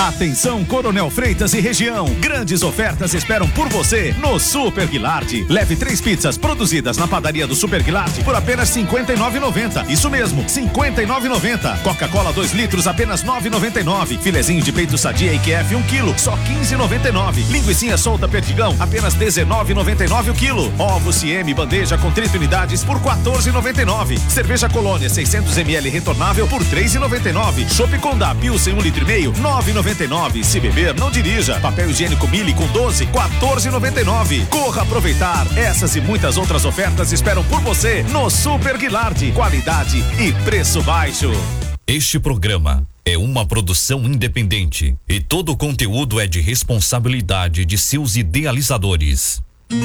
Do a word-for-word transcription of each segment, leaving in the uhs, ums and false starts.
Atenção Coronel Freitas e região, grandes ofertas esperam por você no Super Guilard. Leve três pizzas produzidas na padaria do Super Guilard por apenas cinquenta e nove reais e noventa centavos. Isso mesmo, cinquenta e nove reais e noventa centavos. Coca-Cola dois litros apenas nove reais e noventa e nove centavos. Filezinho de peito sadia I Q F um quilo, só quinze reais e noventa e nove centavos. Linguicinha solta perdigão, apenas dezenove reais e noventa e nove centavos o quilo. Ovo C M bandeja com trinta unidades por quatorze reais e noventa e nove centavos. Cerveja Colônia seiscentos mililitros retornável por três reais e noventa e nove centavos. Chopp Condá Pilsen um litro e meio, nove reais e noventa e nove centavos. Se beber, não dirija. Papel higiênico Mili com doze, quatorze reais e noventa e nove centavos. Corra aproveitar. Essas e muitas outras ofertas esperam por você no Super Guilard. Qualidade e preço baixo. Este programa é uma produção independente e todo o conteúdo é de responsabilidade de seus idealizadores.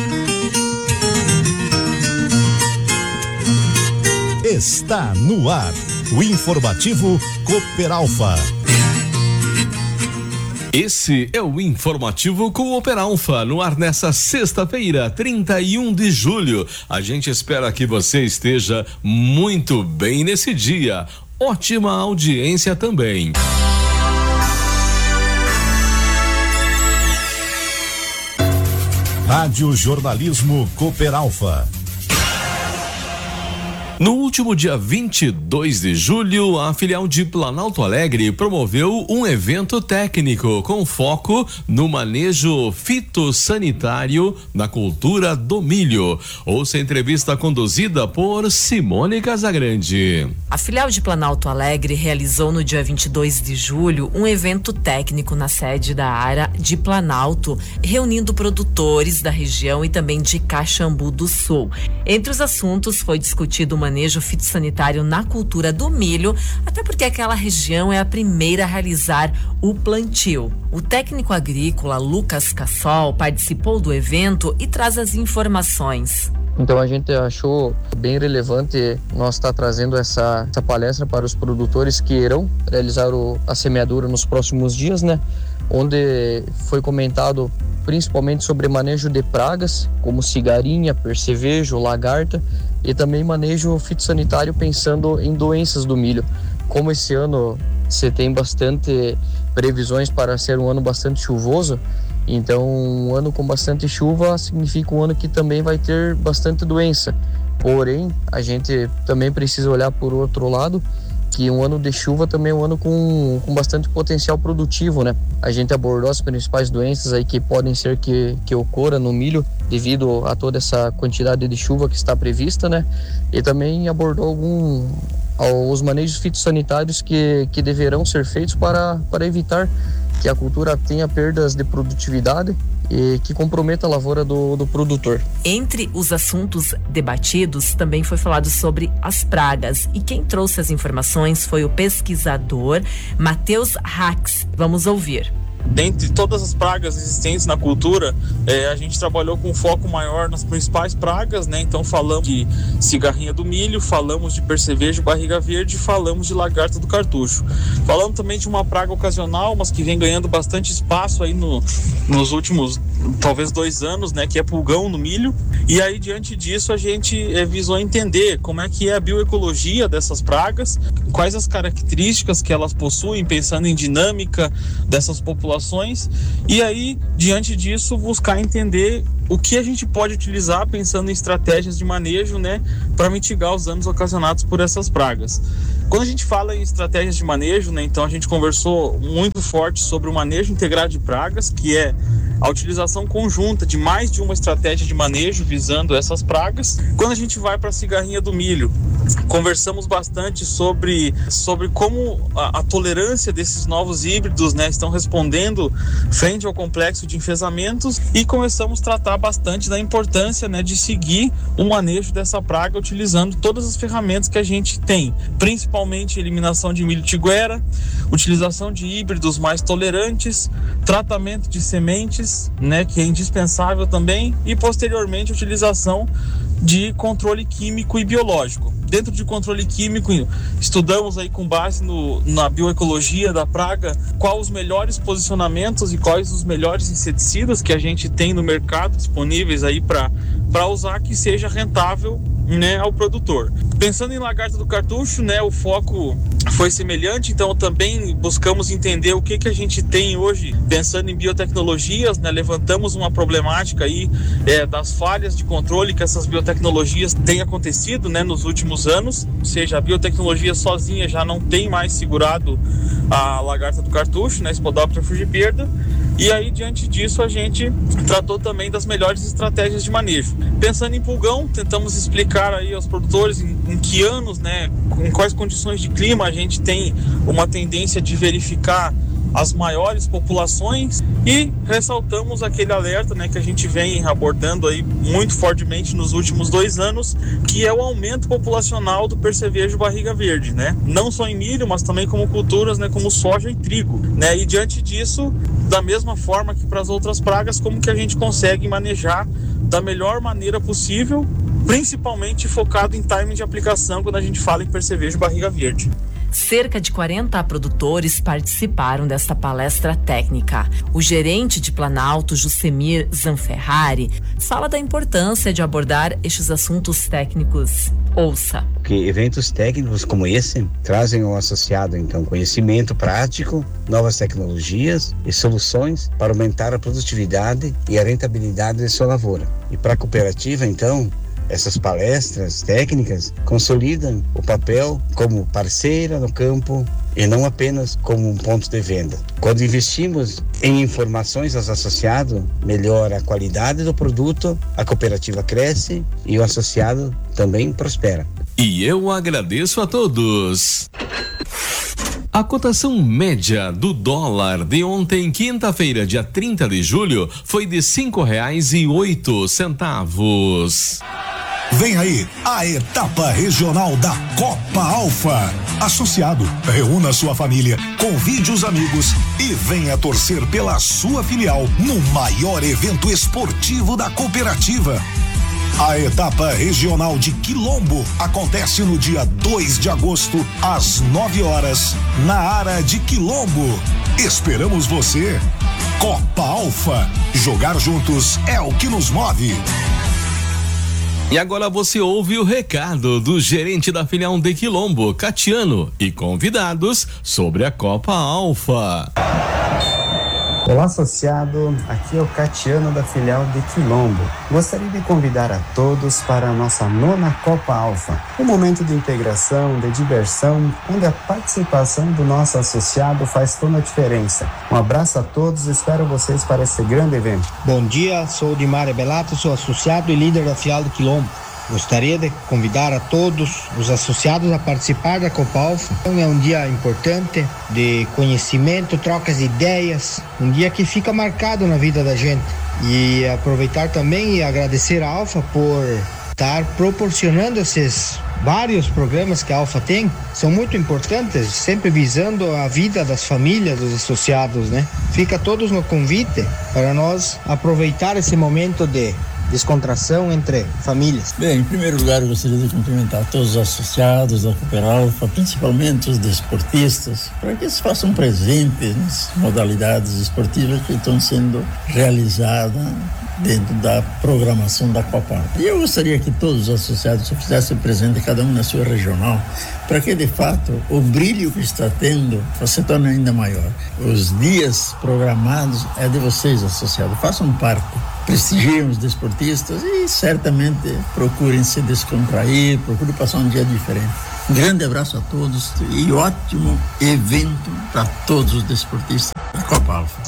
Está no ar o informativo Cooper Alfa. Esse é o informativo Cooper Alfa, no ar nessa sexta-feira, trinta e um de julho. A gente espera que você esteja muito bem nesse dia. Ótima audiência também. Rádio Jornalismo Cooper Alfa. No último dia vinte e dois de julho, a filial de Planalto Alegre promoveu um evento técnico com foco no manejo fitossanitário na cultura do milho. Ouça a entrevista conduzida por Simone Casagrande. A filial de Planalto Alegre realizou no dia vinte e dois de julho um evento técnico na sede da ARA de Planalto, reunindo produtores da região e também de Caxambu do Sul. Entre os assuntos foi discutido uma manejo fitossanitário na cultura do milho, até porque aquela região é a primeira a realizar o plantio. O técnico agrícola Lucas Cassol participou do evento e traz as informações. Então a gente achou bem relevante nós estar trazendo essa, essa palestra para os produtores que irão realizar o, a semeadura nos próximos dias, né? Onde foi comentado principalmente sobre manejo de pragas, como cigarinha, percevejo, lagarta, e também manejo fitossanitário pensando em doenças do milho. Como esse ano você tem bastante previsões para ser um ano bastante chuvoso, então um ano com bastante chuva significa um ano que também vai ter bastante doença. Porém, a gente também precisa olhar por outro lado, que um ano de chuva também é um ano com, com bastante potencial produtivo, né? A gente abordou as principais doenças aí que podem ser que, que ocorra no milho devido a toda essa quantidade de chuva que está prevista, né? E também abordou algum, os manejos fitossanitários que, que deverão ser feitos para, para evitar que a cultura tenha perdas de produtividade e que comprometa a lavoura do, do produtor. Entre os assuntos debatidos, também foi falado sobre as pragas. E quem trouxe as informações foi o pesquisador Matheus Rax. Vamos ouvir. Dentre todas as pragas existentes na cultura, é, a gente trabalhou com foco maior nas principais pragas, né? Então falamos de cigarrinha do milho, falamos de percevejo, barriga verde, falamos de lagarta do cartucho. Falamos também de uma praga ocasional, mas que vem ganhando bastante espaço aí no, nos últimos, talvez dois anos, né? Que é pulgão no milho. E aí, diante disso, a gente é, visou entender como é que é a bioecologia dessas pragas, quais as características que elas possuem, pensando em dinâmica dessas populações. E aí, diante disso, buscar entender o que a gente pode utilizar pensando em estratégias de manejo, né, para mitigar os danos ocasionados por essas pragas. Quando a gente fala em estratégias de manejo, né, então a gente conversou muito forte sobre o manejo integrado de pragas, que é a utilização conjunta de mais de uma estratégia de manejo visando essas pragas. Quando a gente vai para a cigarrinha do milho, conversamos bastante sobre, sobre como a, a tolerância desses novos híbridos, né, estão respondendo frente ao complexo de enfesamentos, e começamos a tratar bastante da importância, né, de seguir o manejo dessa praga utilizando todas as ferramentas que a gente tem, principalmente eliminação de milho tiguera, utilização de híbridos mais tolerantes, tratamento de sementes, né, que é indispensável também, e posteriormente utilização de controle químico e biológico. Dentro de controle químico, estudamos aí com base no, na bioecologia da praga, quais os melhores posicionamentos e quais os melhores inseticidas que a gente tem no mercado disponíveis aí para para usar, que seja rentável, né, ao produtor. Pensando em lagarta do cartucho, né, o foco foi semelhante, então também buscamos entender o que que a gente tem hoje, pensando em biotecnologias, né, levantamos uma problemática aí é, das falhas de controle que essas biotecnologias têm acontecido, né, nos últimos anos, ou seja, a biotecnologia sozinha já não tem mais segurado a lagarta do cartucho, né, Spodoptera frugiperda. E aí, diante disso, a gente tratou também das melhores estratégias de manejo. Pensando em pulgão, tentamos explicar aí aos produtores em, em que anos, né, em quais condições de clima a gente tem uma tendência de verificar as maiores populações, e ressaltamos aquele alerta, né, que a gente vem abordando aí muito fortemente nos últimos dois anos, que é o aumento populacional do percevejo barriga verde, né? Não só em milho, mas também como culturas, né, como soja e trigo, né? E diante disso, da mesma forma que para as outras pragas, como que a gente consegue manejar da melhor maneira possível, principalmente focado em timing de aplicação quando a gente fala em percevejo barriga verde. Cerca de quarenta produtores participaram desta palestra técnica. O gerente de Planalto, Jusemir Zanferrari, fala da importância de abordar estes assuntos técnicos. Ouça. Que eventos técnicos como esse trazem ao associado, então, conhecimento prático, novas tecnologias e soluções para aumentar a produtividade e a rentabilidade de sua lavoura. E para a cooperativa, então, essas palestras técnicas consolidam o papel como parceira no campo e não apenas como um ponto de venda. Quando investimos em informações aos associados, melhora a qualidade do produto, a cooperativa cresce e o associado também prospera. E eu agradeço a todos. A cotação média do dólar de ontem, quinta-feira, dia trinta de julho, foi de cinco reais e oito centavos. Vem aí a etapa regional da Copa Alfa. Associado, reúna sua família, convide os amigos e venha torcer pela sua filial no maior evento esportivo da cooperativa. A etapa regional de Quilombo acontece no dia dois de agosto, às nove horas, na área de Quilombo. Esperamos você. Copa Alfa. Jogar juntos é o que nos move. E agora você ouve o recado do gerente da filial de Quilombo, Catiano, e convidados sobre a Copa Alfa. Olá, associado, aqui é o Catiano da filial de Quilombo. Gostaria de convidar a todos para a nossa nona Copa Alfa, um momento de integração, de diversão, onde a participação do nosso associado faz toda a diferença. Um abraço a todos, espero vocês para esse grande evento. Bom dia, sou o Dimário Belato, sou associado e líder da filial de Quilombo. Gostaria de convidar a todos os associados a participar da Copa Alfa. É um dia importante de conhecimento, trocas de ideias, um dia que fica marcado na vida da gente. E aproveitar também e agradecer a Alfa por estar proporcionando esses vários programas que a Alfa tem. São muito importantes, sempre visando a vida das famílias, dos associados, né? Fica todos no convite para nós aproveitar esse momento de descontração entre famílias. Bem, em primeiro lugar, eu gostaria de cumprimentar todos os associados da Cooperalfa, principalmente os desportistas, para que eles façam presentes nas modalidades esportivas que estão sendo realizadas dentro da programação da Copa Alfa. E eu gostaria que todos os associados se fizessem presente, cada um na sua regional, para que, de fato, o brilho que está tendo se torne ainda maior. Os dias programados é de vocês, associados. Façam parte, prestigiem os desportistas e certamente procurem se descontrair, procurem passar um dia diferente. Um grande abraço a todos e ótimo evento para todos os desportistas da Copa Alfa.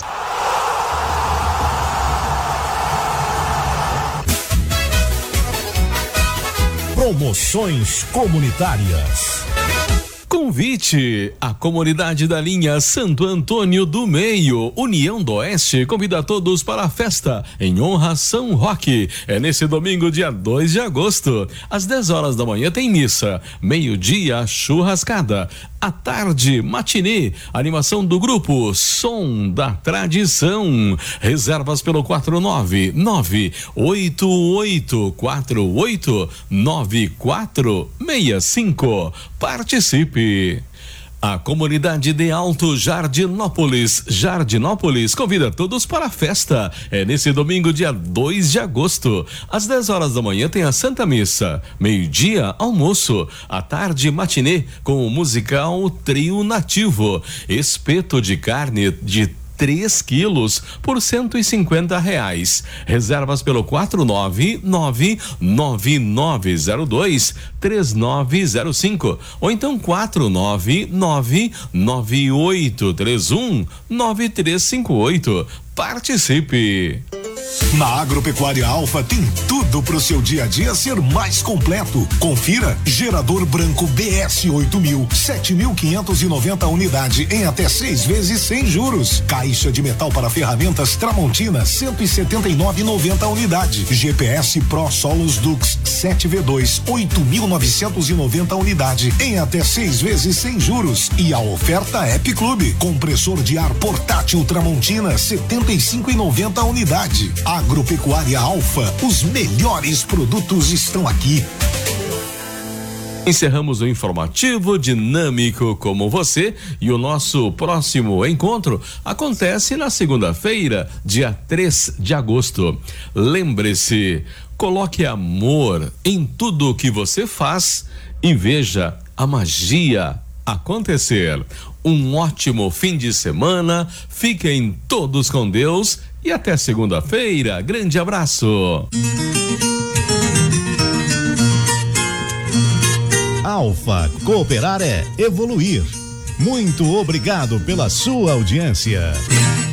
Promoções comunitárias. Convite! A comunidade da linha Santo Antônio do Meio, União do Oeste, convida a todos para a festa em honra a São Roque. É nesse domingo, dia dois de agosto. Às dez horas da manhã tem missa. Meio-dia, churrascada. À tarde, matinê, animação do grupo Som da Tradição. Reservas pelo quatro nove nove oito oito quatro oito nove quatro seis cinco. Participe! A comunidade de Alto Jardinópolis, Jardinópolis, convida todos para a festa. É nesse domingo, dia dois de agosto. Às dez horas da manhã tem a Santa Missa. Meio-dia, almoço. À tarde, matinê, com o musical Trio Nativo. Espeto de carne de três quilos por cento e cinquenta reais. Reservas pelo quatro nove nove nove nove zero dois três nove zero cinco ou então quatro nove nove nove oito três um nove três cinco oito. Participe! Na Agropecuária Alfa tem tudo para o seu dia a dia ser mais completo. Confira: gerador branco B S oito mil, sete mil quinhentos e noventa unidade em até seis vezes sem juros. Caixa de metal para ferramentas Tramontina, cento e setenta e nove e noventa unidade. G P S Pro Solos Dux sete V dois, oito mil novecentos e noventa unidade em até seis vezes sem juros. E a oferta App Clube: compressor de ar portátil Tramontina, setenta e cinco e noventa unidade. Agropecuária Alfa, os melhores produtos estão aqui. Encerramos o informativo dinâmico como você, e o nosso próximo encontro acontece na segunda-feira, dia três de agosto. Lembre-se, coloque amor em tudo o que você faz e veja a magia acontecer. Um ótimo fim de semana, fiquem todos com Deus e até segunda-feira. Grande abraço. Alfa, cooperar é evoluir. Muito obrigado pela sua audiência.